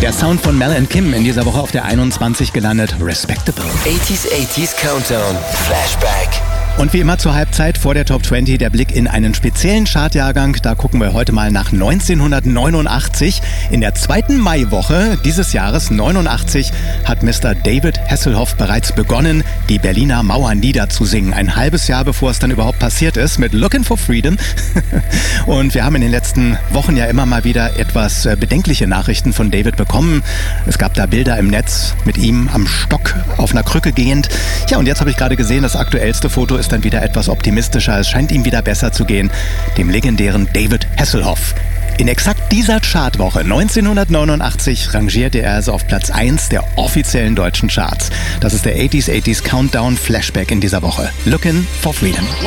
Der Sound von Mel and Kim in dieser Woche auf der 21 gelandet. Respectable. 80s Countdown. Flashback. Und wie immer zur Halbzeit vor der Top 20 der Blick in einen speziellen Chartjahrgang. Da gucken wir heute mal nach 1989. In der zweiten Maiwoche dieses Jahres 89 hat Mr. David Hasselhoff bereits begonnen, die Berliner Mauer niederzusingen. Ein halbes Jahr bevor es dann überhaupt passiert ist mit Looking for Freedom. Und wir haben in den letzten Wochen ja immer mal wieder etwas bedenkliche Nachrichten von David bekommen. Es gab da Bilder im Netz mit ihm am Stock auf einer Krücke gehend. Ja, und jetzt habe ich gerade gesehen, das aktuellste Foto ist dann wieder etwas optimistischer. Es scheint ihm wieder besser zu gehen, dem legendären David Hasselhoff. In exakt dieser Chartwoche 1989 rangierte er also auf Platz 1 der offiziellen deutschen Charts. Das ist der 80s Countdown Flashback in dieser Woche. Looking for Freedom.